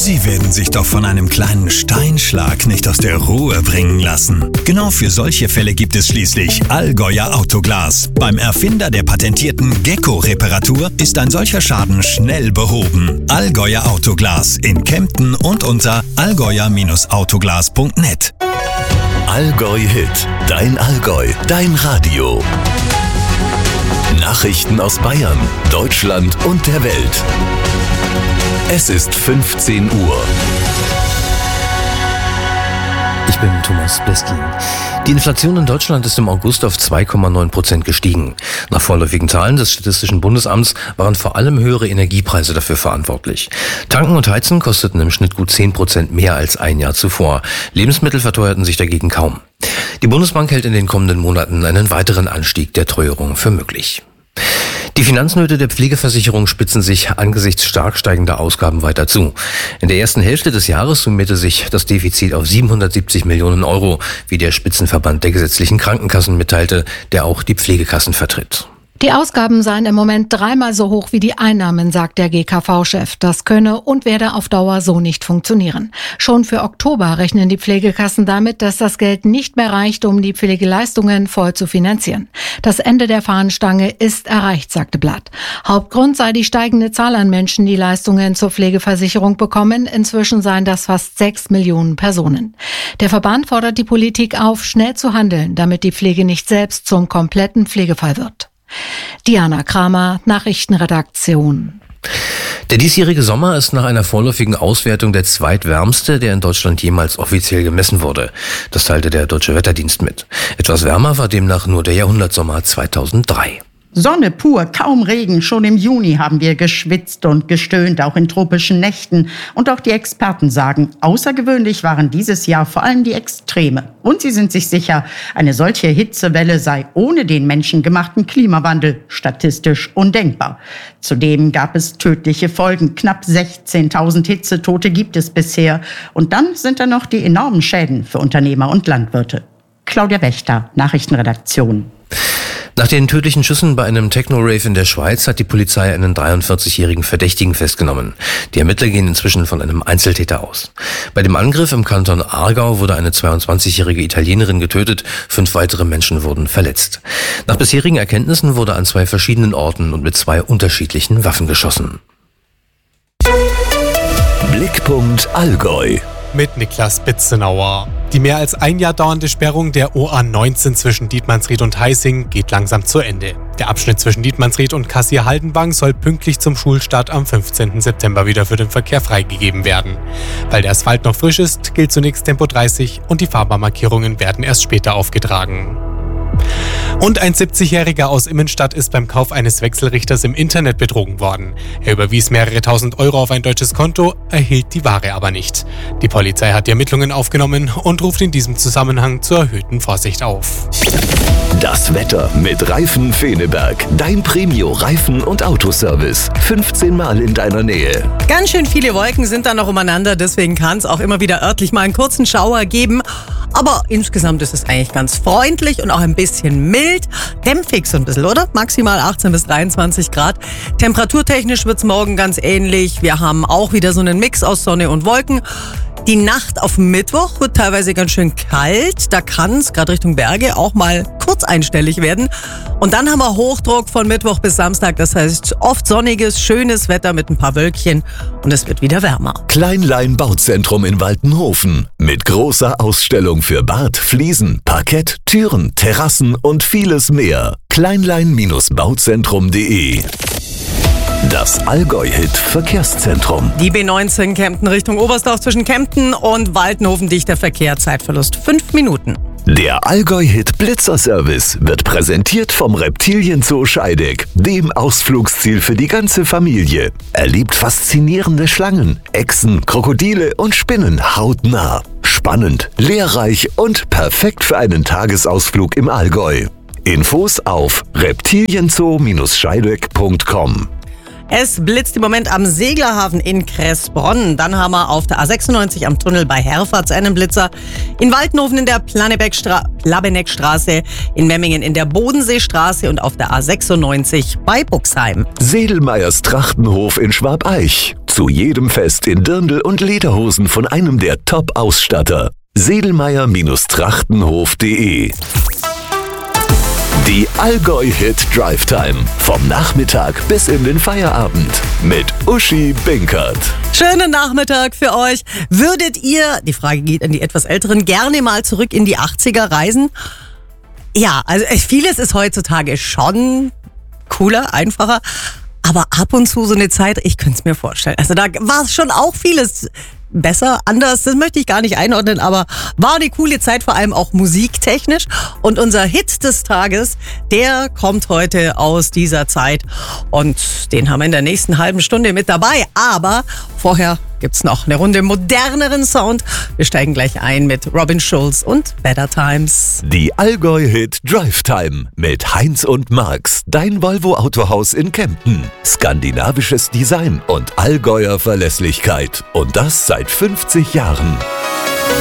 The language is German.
Sie werden sich doch von einem kleinen Steinschlag nicht aus der Ruhe bringen lassen. Genau für solche Fälle gibt es schließlich Allgäuer Autoglas. Beim Erfinder der patentierten Gecko-Reparatur ist ein solcher Schaden schnell behoben. Allgäuer Autoglas in Kempten und unter allgäuer-autoglas.net. Allgäu Hit, dein Allgäu, dein Radio. Nachrichten aus Bayern, Deutschland und der Welt. Es ist 15 Uhr. Ich bin Thomas Bleski. Die Inflation in Deutschland ist im August auf 2,9% gestiegen. Nach vorläufigen Zahlen des Statistischen Bundesamts waren vor allem höhere Energiepreise dafür verantwortlich. Tanken und Heizen kosteten im Schnitt gut 10% mehr als ein Jahr zuvor. Lebensmittel verteuerten sich dagegen kaum. Die Bundesbank hält in den kommenden Monaten einen weiteren Anstieg der Teuerung für möglich. Die Finanznöte der Pflegeversicherung spitzen sich angesichts stark steigender Ausgaben weiter zu. In der ersten Hälfte des Jahres summierte sich das Defizit auf 770 Millionen Euro, wie der Spitzenverband der gesetzlichen Krankenkassen mitteilte, der auch die Pflegekassen vertritt. Die Ausgaben seien im Moment 3-mal so hoch wie die Einnahmen, sagt der GKV-Chef. Das könne und werde auf Dauer so nicht funktionieren. Schon für Oktober rechnen die Pflegekassen damit, dass das Geld nicht mehr reicht, um die Pflegeleistungen voll zu finanzieren. Das Ende der Fahnenstange ist erreicht, sagte Blatt. Hauptgrund sei die steigende Zahl an Menschen, die Leistungen zur Pflegeversicherung bekommen. Inzwischen seien das fast 6 Millionen Personen. Der Verband fordert die Politik auf, schnell zu handeln, damit die Pflege nicht selbst zum kompletten Pflegefall wird. Diana Kramer, Nachrichtenredaktion. Der diesjährige Sommer ist nach einer vorläufigen Auswertung der zweitwärmste, der in Deutschland jemals offiziell gemessen wurde. Das teilte der Deutsche Wetterdienst mit. Etwas wärmer war demnach nur der Jahrhundertsommer 2003. Sonne pur, kaum Regen. Schon im Juni haben wir geschwitzt und gestöhnt, auch in tropischen Nächten. Und auch die Experten sagen, außergewöhnlich waren dieses Jahr vor allem die Extreme. Und sie sind sich sicher, eine solche Hitzewelle sei ohne den menschengemachten Klimawandel statistisch undenkbar. Zudem gab es tödliche Folgen. Knapp 16.000 Hitzetote gibt es bisher. Und dann sind da noch die enormen Schäden für Unternehmer und Landwirte. Claudia Wächter, Nachrichtenredaktion. Nach den tödlichen Schüssen bei einem Techno-Rave in der Schweiz hat die Polizei einen 43-jährigen Verdächtigen festgenommen. Die Ermittler gehen inzwischen von einem Einzeltäter aus. Bei dem Angriff im Kanton Aargau wurde eine 22-jährige Italienerin getötet, 5 weitere Menschen wurden verletzt. Nach bisherigen Erkenntnissen wurde an 2 verschiedenen Orten und mit 2 unterschiedlichen Waffen geschossen. Blickpunkt Allgäu. Mit Niklas Bitzenauer. Die mehr als ein Jahr dauernde Sperrung der OA19 zwischen Dietmannsried und Heising geht langsam zu Ende. Der Abschnitt zwischen Dietmannsried und Kassel-Haldenwang soll pünktlich zum Schulstart am 15. September wieder für den Verkehr freigegeben werden. Weil der Asphalt noch frisch ist, gilt zunächst Tempo 30 und die Fahrbahnmarkierungen werden erst später aufgetragen. Und ein 70-Jähriger aus Immenstadt ist beim Kauf eines Wechselrichters im Internet betrogen worden. Er überwies mehrere tausend Euro auf ein deutsches Konto, erhielt die Ware aber nicht. Die Polizei hat die Ermittlungen aufgenommen und ruft in diesem Zusammenhang zur erhöhten Vorsicht auf. Das Wetter mit Reifen Feneberg. Dein Premio-Reifen- und Autoservice. 15 Mal in deiner Nähe. Ganz schön viele Wolken sind da noch umeinander, deswegen kann es auch immer wieder örtlich mal einen kurzen Schauer geben. Aber insgesamt ist es eigentlich ganz freundlich und auch ein bisschen mild. Dämpfig so ein bisschen, oder? Maximal 18 bis 23 Grad. Temperaturtechnisch wird's morgen ganz ähnlich. Wir haben auch wieder so einen Mix aus Sonne und Wolken. Die Nacht auf Mittwoch wird teilweise ganz schön kalt. Da kann es gerade Richtung Berge auch mal kurz einstellig werden. Und dann haben wir Hochdruck von Mittwoch bis Samstag. Das heißt oft sonniges, schönes Wetter mit ein paar Wölkchen. Und es wird wieder wärmer. Kleinlein Bauzentrum in Waltenhofen. Mit großer Ausstellung für Bad, Fliesen, Parkett, Türen, Terrassen und vieles mehr. Kleinlein-bauzentrum.de. Das Allgäu-Hit-Verkehrszentrum. Die B19 Kempten Richtung Oberstdorf zwischen Kempten und Waltenhofen, dichter Verkehr, Zeitverlust 5 Minuten. Der Allgäu-Hit-Blitzer-Service wird präsentiert vom Reptilienzoo Scheideck, dem Ausflugsziel für die ganze Familie. Erlebt faszinierende Schlangen, Echsen, Krokodile und Spinnen hautnah. Spannend, lehrreich und perfekt für einen Tagesausflug im Allgäu. Infos auf reptilienzoo-scheideck.com. Es blitzt im Moment am Seglerhafen in Kressbronn. Dann haben wir auf der A96 am Tunnel bei Herfahrt einen Blitzer. In Waltenhofen in der Plabeneckstraße, in Memmingen in der Bodenseestraße und auf der A96 bei Buxheim. Sedelmeyers Trachtenhof in Schwabeich. Zu jedem Fest in Dirndl und Lederhosen von einem der Top-Ausstatter. Sedlmeier-Trachtenhof.de. Die Allgäu-Hit Drive Time. Vom Nachmittag bis in den Feierabend. Mit Uschi Binkert. Schönen Nachmittag für euch. Würdet ihr, die Frage geht an die etwas Älteren, gerne mal zurück in die 80er reisen? Ja, also vieles ist heutzutage schon cooler, einfacher. Aber ab und zu so eine Zeit, ich könnte es mir vorstellen. Also da war schon auch vieles besser, anders, das möchte ich gar nicht einordnen, aber war eine coole Zeit, vor allem auch musiktechnisch. Und unser Hit des Tages, der kommt heute aus dieser Zeit und den haben wir in der nächsten halben Stunde mit dabei. Aber vorher gibt's noch eine Runde moderneren Sound. Wir steigen gleich ein mit Robin Schulz und Better Times. Die Allgäu-Hit Drive Time mit Heinz und Marx, dein Volvo-Autohaus in Kempten. Skandinavisches Design und Allgäuer Verlässlichkeit. Und das seit 50 Jahren.